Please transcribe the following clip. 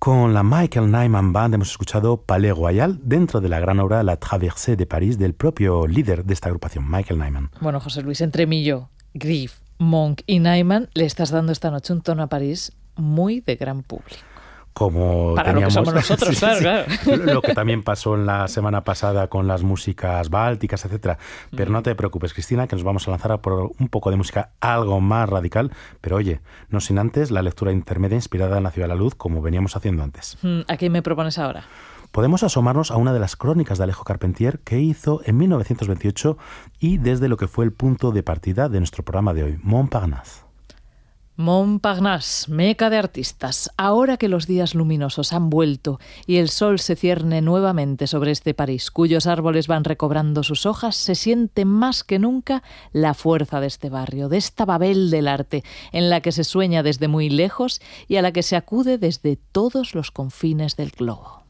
Con la Michael Nyman Band hemos escuchado Palais Royal dentro de la gran obra La Traversée de París del propio líder de esta agrupación, Michael Nyman. Bueno, José Luis, entre Millo, Grief, Monk y Nyman le estás dando esta noche un tono a París muy de gran público. Como para teníamos, lo que somos nosotros, sí, claro. Lo que también pasó en la semana pasada con las músicas bálticas, etcétera. Pero no te preocupes, Cristina, que nos vamos a lanzar a por un poco de música algo más radical, pero oye, no sin antes la lectura intermedia inspirada en La ciudad de la luz, como veníamos haciendo antes. ¿A qué me propones ahora? Podemos asomarnos a una de las crónicas de Alejo Carpentier que hizo en 1928 y desde lo que fue el punto de partida de nuestro programa de hoy, Montparnasse. Montparnasse, meca de artistas. Ahora que los días luminosos han vuelto y el sol se cierne nuevamente sobre este París, cuyos árboles van recobrando sus hojas, se siente más que nunca la fuerza de este barrio, de esta Babel del arte, en la que se sueña desde muy lejos y a la que se acude desde todos los confines del globo.